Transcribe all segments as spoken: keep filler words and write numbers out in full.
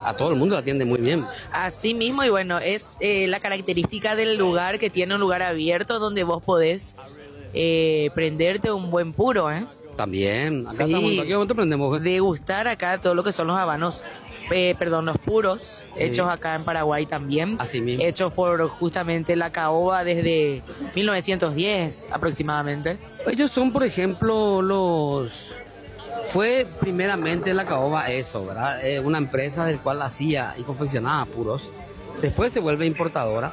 a todo el mundo la atiende muy bien. Así mismo, y bueno, es eh, la característica del lugar, que tiene un lugar abierto donde vos podés eh, prenderte un buen puro, ¿eh? También, acá Sí, estamos, en cualquier momento prendemos. degustar acá todo lo que son los habanos, eh, perdón, los puros, Sí. hechos acá en Paraguay también. Así mismo. Hechos por justamente la caoba desde mil novecientos diez aproximadamente. Ellos son, por ejemplo, los... Fue primeramente la caoba eso, ¿verdad? Eh, una empresa del cual hacía y confeccionaba puros. Después se vuelve importadora,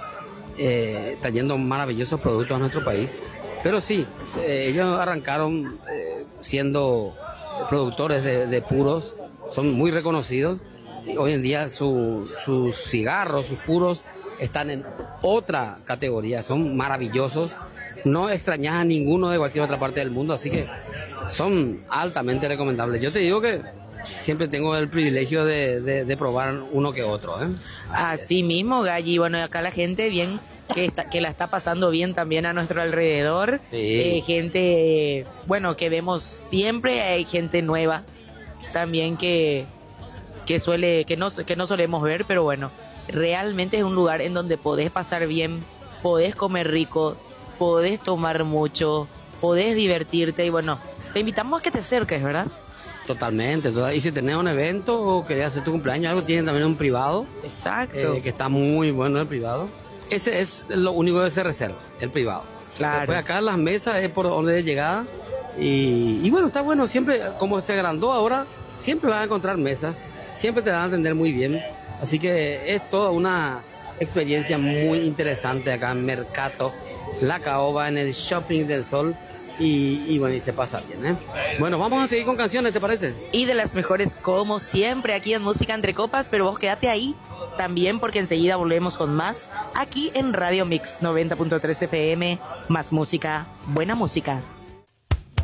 eh, trayendo maravillosos productos a nuestro país. Pero sí, eh, ellos arrancaron eh, siendo productores de, de puros, son muy reconocidos. Y hoy en día su- sus cigarros, sus puros, están en otra categoría, son maravillosos. No extrañas a ninguno de cualquier otra parte del mundo, así que son altamente recomendables. Yo te digo que siempre tengo el privilegio de, de- de probar uno que otro, ¿eh? Así mismo, Galli. Bueno, acá la gente bien, que, está, que la está pasando bien también a nuestro alrededor. Sí. Eh, gente, eh, bueno, que vemos siempre, hay gente nueva también que, que suele, que no, que no solemos ver, pero bueno, realmente es un lugar en donde podés pasar bien, podés comer rico, podés tomar mucho, podés divertirte y bueno, te invitamos a que te acerques, ¿verdad? Totalmente, total- y si tenés un evento o querés hacer tu cumpleaños, algo, tienen también un privado, Exacto. eh, que está muy bueno el privado. Ese es lo único que se reserva, el privado. Claro. Después acá las mesas es por donde de llegada. Y, y bueno, está bueno, siempre, como se agrandó ahora, siempre vas a encontrar mesas, siempre te van a atender muy bien. Así que es toda una experiencia muy interesante acá en Mercato La Caoba, en el Shopping del Sol. Y, y bueno, y se pasa bien, ¿eh? Bueno, vamos a seguir con canciones, ¿te parece? Y de las mejores como siempre aquí en Música Entre Copas, pero vos quédate ahí también porque enseguida volvemos con más aquí en Radio Mix noventa punto tres F M, más música, buena música.